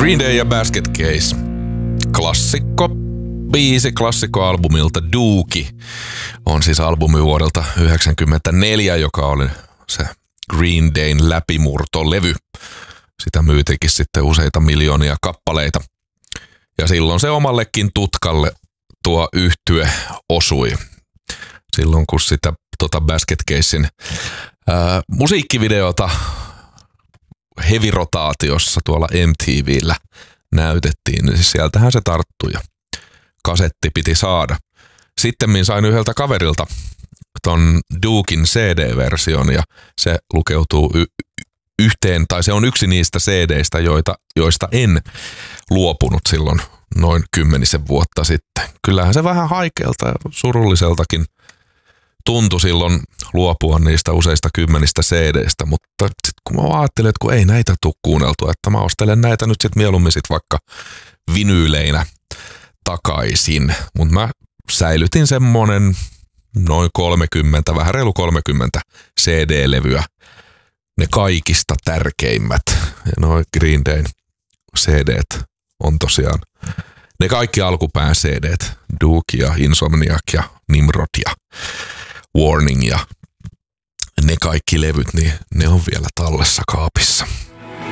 Green Day ja Basket Case. Klassikko biisi klassikkoalbumilta Dookie on siis albumi vuodelta 1994, joka oli se Green Dayn läpimurtolevy. Sitä myytikin sitten useita miljoonia kappaleita. Ja silloin se omallekin tutkalle tuo yhtye osui. Silloin kun sitä Basket Casen musiikkivideota heavy-rotaatiossa tuolla MTV:llä näytettiin, niin sieltähän se tarttui ja kasetti piti saada. Sittemmin sain yhdeltä kaverilta ton Dookin CD-version ja se lukeutuu yhteen, tai se on yksi niistä CDistä, joista en luopunut silloin noin 10 vuotta sitten. Kyllähän se vähän haikealta ja surulliseltakin tuntui silloin luopua niistä useista 10 CDistä, mutta sitten kun mä ajattelin, että kun ei näitä tule kuunneltua, että mä ostelen näitä nyt sitten mieluummin sit vaikka vinyyleinä takaisin. Mutta mä säilytin semmonen noin 30, vähän reilu 30 CD-levyä, ne kaikista tärkeimmät. Ja noi Green Dayn CDt on tosiaan ne kaikki alkupään CDt, Dookie ja Insomniac ja Nimrod ja Warning ja ne kaikki levyt, niin ne on vielä tallessa kaapissa.